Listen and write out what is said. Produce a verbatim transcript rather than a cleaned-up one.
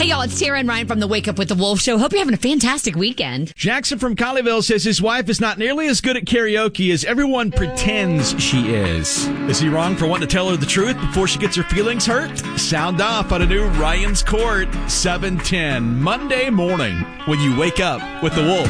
Hey, y'all, it's Tara and Ryan from the Wake Up with the Wolf Show. Hope you're having a fantastic weekend. Jackson from Colleyville says his wife is not nearly as good at karaoke as everyone pretends she is. Is he wrong for wanting to tell her the truth before she gets her feelings hurt? Sound off on a new Ryan's Court, seven ten, Monday morning when you wake up with the Wolf.